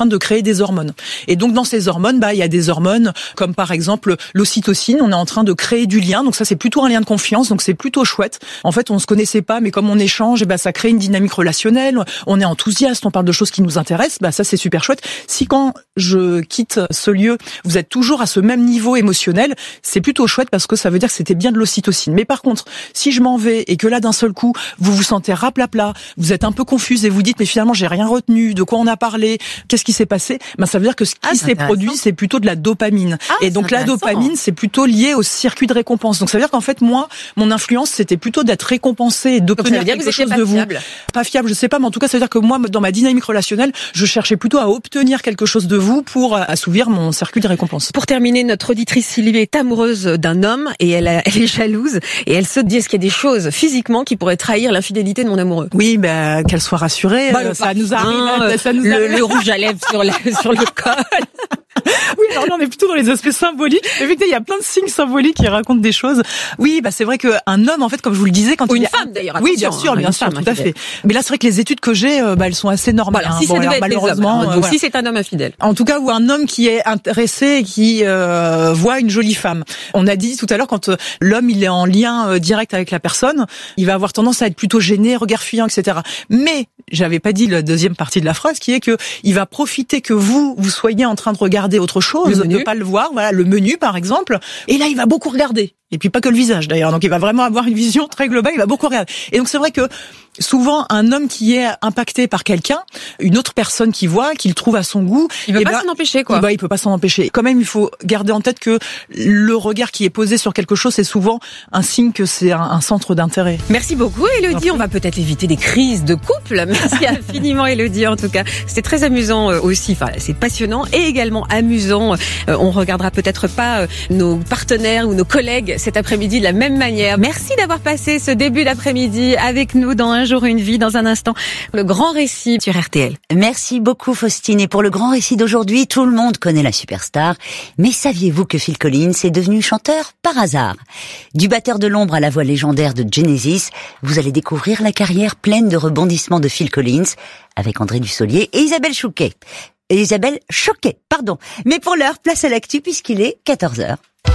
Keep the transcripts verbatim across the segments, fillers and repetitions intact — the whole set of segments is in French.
train de créer des hormones. Et donc dans ces hormones, bah il y a des hormones comme par exemple l'ocytocine. On est en train de créer du lien. Donc ça c'est plutôt un lien de confiance. Donc c'est plutôt chouette. En fait, on se connaissait pas, mais comme on échange, et bah ça crée une dynamique relationnelle. On est enthousiaste, on parle de choses qui nous intéressent. Bah ça c'est super chouette. Si quand je quitte ce lieu, vous êtes toujours à ce même niveau émotionnel, c'est plutôt chouette parce que ça veut dire que c'était bien de l'ocytocine. Mais par contre, si je m'en vais et que là d'un seul coup, vous vous sentez raplapla, vous êtes un peu confuse et vous dites mais finalement j'ai rien retenu, de quoi on a parlé, qu'est-ce qui s'est passé, ben ça veut dire que ce qui ah, s'est produit c'est plutôt de la dopamine. Ah, et donc la dopamine c'est plutôt lié au circuit de récompense. Donc ça veut dire qu'en fait moi mon influence c'était plutôt d'être récompensé et d'obtenir quelque chose de vous. Fiable. Pas fiable, je sais pas, mais en tout cas ça veut dire que moi dans ma dynamique relationnelle, je cherchais plutôt à obtenir quelque chose de vous pour assouvir mon circuit de récompense. Pour terminer, notre auditrice Sylvie est amoureuse d'un homme et elle, a, elle est jalouse et elle se dit est-ce qu'il y a des choses physiquement qui pourraient trahir l'infidélité de mon amoureux? Oui, ben qu'elle soit rassurée, bah, ça, nous arrive, ça nous le, arrive. Le rouge à lèvres sur, la, sur le col. Oui, alors là, on est plutôt dans les aspects symboliques. Effectivement, il y a plein de signes symboliques qui racontent des choses. Oui, bah c'est vrai qu'un homme, en fait, comme je vous le disais, quand Ou il une est... femme d'ailleurs. Oui, bien sûr, bien sûr, tout à fait. Mais là, c'est vrai que les études que j'ai, bah elles sont assez normales. Voilà, hein. si bon, ça devait alors, être malheureusement, les hommes, euh, donc voilà. Si c'est un homme infidèle. En tout cas, ou un homme qui est intéressé et qui euh, voit une jolie femme. On a dit tout à l'heure, quand euh, l'homme il est en lien euh, direct avec la personne, il va avoir tendance à être plutôt gêné, regard fuyant, et cetera. Mais j'avais pas dit la deuxième partie de la phrase, qui est que il va profiter que vous vous soyez en train de regarder autre chose, de pas le voir. Voilà, le menu par exemple. Et là, il va beaucoup regarder. Et puis pas que le visage d'ailleurs. Donc il va vraiment avoir une vision très globale. Il va beaucoup regarder. Et donc c'est vrai que souvent un homme qui est impacté par quelqu'un, une autre personne qui voit, qu'il trouve à son goût, il peut eh pas ben, s'en empêcher quoi. Eh ben, il peut pas s'en empêcher. Quand même, il faut garder en tête que le regard qui est posé sur quelque chose, c'est souvent un signe que c'est un, un centre d'intérêt. Merci beaucoup, Élodie. On va peut-être éviter des crises de couple. Merci infiniment, Élodie. En tout cas, c'était très amusant aussi. Enfin, c'est passionnant et également amusant. On regardera peut-être pas nos partenaires ou nos collègues cet après-midi de la même manière. Merci d'avoir passé ce début d'après-midi avec nous dans Un jour une vie. Dans un instant, le grand récit sur R T L. Merci beaucoup Faustine. Et pour le grand récit d'aujourd'hui, tout le monde connaît la superstar. Mais saviez-vous que Phil Collins est devenu chanteur par hasard? Du batteur de l'ombre à la voix légendaire de Genesis, vous allez découvrir la carrière pleine de rebondissements de Phil Collins avec André Dussolier et Isabelle Chouquet. Et Isabelle Choquet, pardon. Mais pour l'heure, place à l'actu puisqu'il est quatorze heures.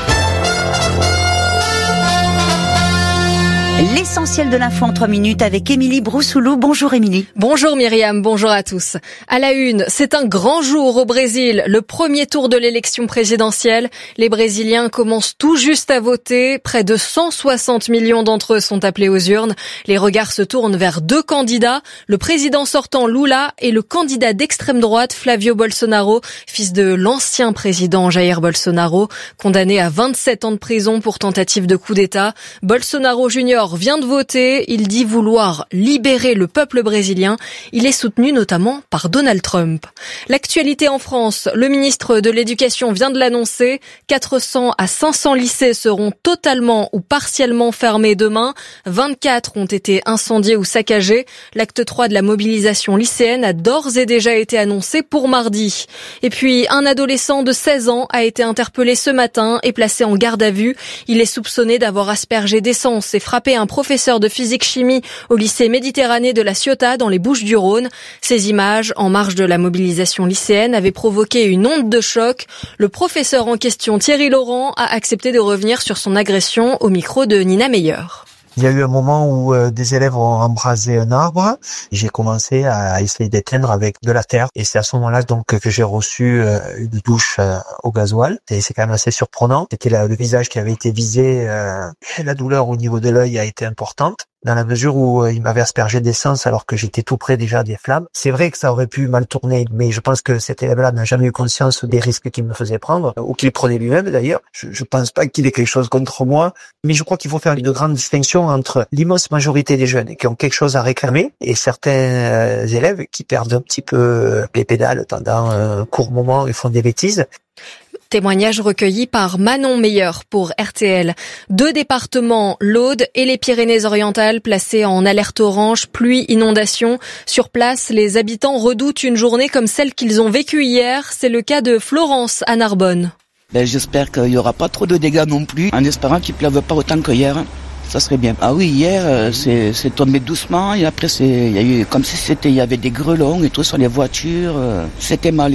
L'essentiel de l'info en trois minutes avec Émilie Broussoulou. Bonjour Émilie. Bonjour Myriam, bonjour à tous. À la une, c'est un grand jour au Brésil, le premier tour de l'élection présidentielle. Les Brésiliens commencent tout juste à voter. Près de cent soixante millions d'entre eux sont appelés aux urnes. Les regards se tournent vers deux candidats, le président sortant Lula et le candidat d'extrême droite Flavio Bolsonaro, fils de l'ancien président Jair Bolsonaro, condamné à vingt-sept ans de prison pour tentative de coup d'État. Bolsonaro Junior vient de voter, il dit vouloir libérer le peuple brésilien. Il est soutenu notamment par Donald Trump. L'actualité en France, le ministre de l'Éducation vient de l'annoncer, quatre cents à cinq cents lycées seront totalement ou partiellement fermés demain. vingt-quatre ont été incendiés ou saccagés. L'acte trois de la mobilisation lycéenne a d'ores et déjà été annoncé pour mardi. Et puis, un adolescent de seize ans a été interpellé ce matin et placé en garde à vue. Il est soupçonné d'avoir aspergé d'essence et frappé un professeur de physique-chimie au lycée Méditerranée de la Ciotat dans les Bouches-du-Rhône. Ces images, en marge de la mobilisation lycéenne, avaient provoqué une onde de choc. Le professeur en question, Thierry Laurent, a accepté de revenir sur son agression au micro de Nina Meyer. Il y a eu un moment où euh, des élèves ont embrasé un arbre. J'ai commencé à essayer d'éteindre avec de la terre. Et c'est à ce moment-là donc que j'ai reçu euh, une douche euh, au gasoil. Et c'est quand même assez surprenant. C'était la, le visage qui avait été visé. Euh, et la douleur au niveau de l'œil a été importante, dans la mesure où euh, il m'avait aspergé d'essence alors que j'étais tout près déjà des flammes. C'est vrai que ça aurait pu mal tourner, mais je pense que cet élève-là n'a jamais eu conscience des risques qu'il me faisait prendre, ou qu'il prenait lui-même d'ailleurs. Je, je pense pas qu'il ait quelque chose contre moi, mais je crois qu'il faut faire une grande distinction entre l'immense majorité des jeunes qui ont quelque chose à réclamer et certains euh, élèves qui perdent un petit peu les pédales pendant un court moment et font des bêtises. Témoignage recueilli par Manon Meyer pour R T L. Deux départements, l'Aude et les Pyrénées-Orientales, placés en alerte orange, pluie, inondation. Sur place, les habitants redoutent une journée comme celle qu'ils ont vécue hier. C'est le cas de Florence à Narbonne. Ben, j'espère qu'il n'y aura pas trop de dégâts non plus, en espérant qu'il ne pleuve pas autant qu'hier. Ça serait bien. Ah oui, hier, c'est, c'est tombé doucement et après, c'est, il y a eu, comme si c'était, il y avait des grêlons et tout sur les voitures. C'était mal.